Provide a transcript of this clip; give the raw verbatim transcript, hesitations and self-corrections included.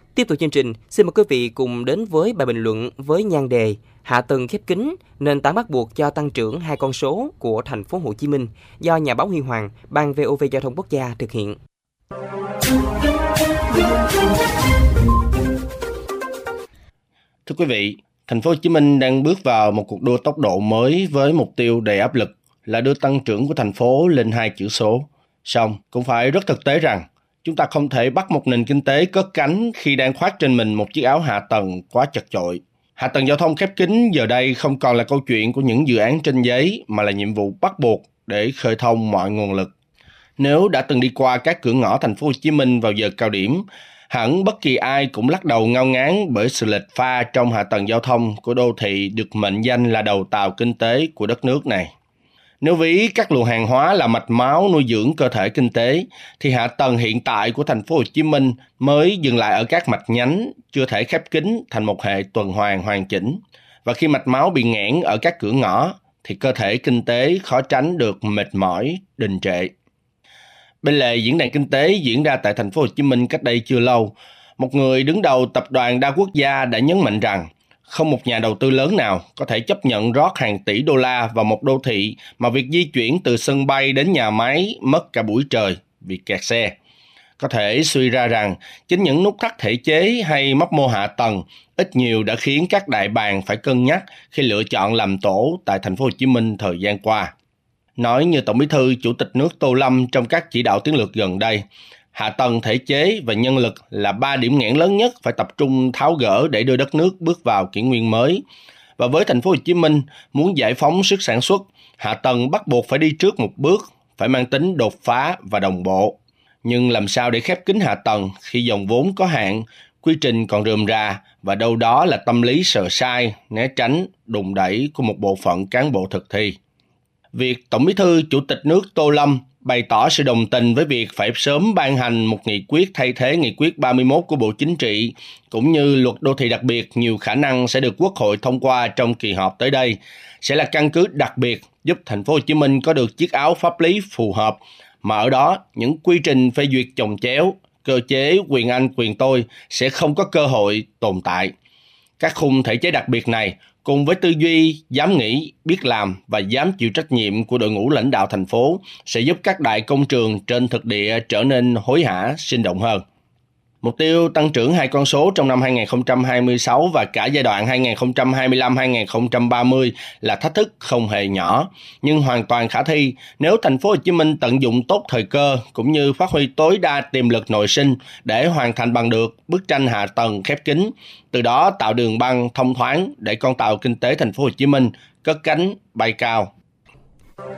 Tiếp tục chương trình, xin mời quý vị cùng đến với bài bình luận với nhan đề Hạ tầng khép kín, nền tảng bắt buộc cho tăng trưởng hai con số của thành phố Hồ Chí Minh do nhà báo Huy Hoàng, Ban vê o vê Giao thông Quốc gia thực hiện. Thưa quý vị, thành phố Hồ Chí Minh đang bước vào một cuộc đua tốc độ mới với mục tiêu đầy áp lực là đưa tăng trưởng của thành phố lên hai chữ số. Song cũng phải rất thực tế rằng chúng ta không thể bắt một nền kinh tế cất cánh khi đang khoác trên mình một chiếc áo hạ tầng quá chật chội. Hạ tầng giao thông khép kín giờ đây không còn là câu chuyện của những dự án trên giấy mà là nhiệm vụ bắt buộc để khơi thông mọi nguồn lực. Nếu đã từng đi qua các cửa ngõ thành phố Hồ Chí Minh vào giờ cao điểm, hẳn bất kỳ ai cũng lắc đầu ngao ngán bởi sự lệch pha trong hạ tầng giao thông của đô thị được mệnh danh là đầu tàu kinh tế của đất nước này. Nếu ví các luồng hàng hóa là mạch máu nuôi dưỡng cơ thể kinh tế, thì hạ tầng hiện tại của thành phố Hồ Chí Minh mới dừng lại ở các mạch nhánh, chưa thể khép kín thành một hệ tuần hoàn hoàn chỉnh. Và khi mạch máu bị nghẽn ở các cửa ngõ, thì cơ thể kinh tế khó tránh được mệt mỏi, đình trệ. Bên lề diễn đàn kinh tế diễn ra tại thành phố Hồ Chí Minh cách đây chưa lâu, một người đứng đầu tập đoàn đa quốc gia đã nhấn mạnh rằng không một nhà đầu tư lớn nào có thể chấp nhận rót hàng tỷ đô la vào một đô thị mà việc di chuyển từ sân bay đến nhà máy mất cả buổi trời vì kẹt xe. Có thể suy ra rằng chính những nút thắt thể chế hay mấp mô hạ tầng ít nhiều đã khiến các đại bàng phải cân nhắc khi lựa chọn làm tổ tại thành phố Hồ Chí Minh thời gian qua. Nói như Tổng Bí thư Chủ tịch nước Tô Lâm trong các chỉ đạo chiến lược gần đây, hạ tầng thể chế và nhân lực là ba điểm nghẽn lớn nhất phải tập trung tháo gỡ để đưa đất nước bước vào kỷ nguyên mới. Và với thành phố Hồ Chí Minh, muốn giải phóng sức sản xuất, hạ tầng bắt buộc phải đi trước một bước, phải mang tính đột phá và đồng bộ. Nhưng làm sao để khép kín hạ tầng khi dòng vốn có hạn, quy trình còn rườm rà và đâu đó là tâm lý sợ sai, né tránh, đùn đẩy của một bộ phận cán bộ thực thi. Việc Tổng Bí thư Chủ tịch nước Tô Lâm bày tỏ sự đồng tình với việc phải sớm ban hành một nghị quyết thay thế nghị quyết ba mươi mốt của Bộ Chính trị, cũng như luật đô thị đặc biệt nhiều khả năng sẽ được Quốc hội thông qua trong kỳ họp tới đây, sẽ là căn cứ đặc biệt giúp thành phố Hồ Chí Minh có được chiếc áo pháp lý phù hợp, mà ở đó những quy trình phê duyệt chồng chéo, cơ chế quyền anh quyền tôi sẽ không có cơ hội tồn tại. Các khung thể chế đặc biệt này cùng với tư duy, dám nghĩ, biết làm và dám chịu trách nhiệm của đội ngũ lãnh đạo thành phố sẽ giúp các đại công trường trên thực địa trở nên hối hả, sinh động hơn. Mục tiêu tăng trưởng hai con số trong năm hai nghìn không trăm hai mươi sáu và cả giai đoạn hai nghìn không trăm hai mươi lăm đến hai nghìn không trăm ba mươi là thách thức không hề nhỏ, nhưng hoàn toàn khả thi nếu thành phố Hồ Chí Minh tận dụng tốt thời cơ cũng như phát huy tối đa tiềm lực nội sinh để hoàn thành bằng được bức tranh hạ tầng khép kín, từ đó tạo đường băng thông thoáng để con tàu kinh tế thành phố Hồ Chí Minh cất cánh bay cao.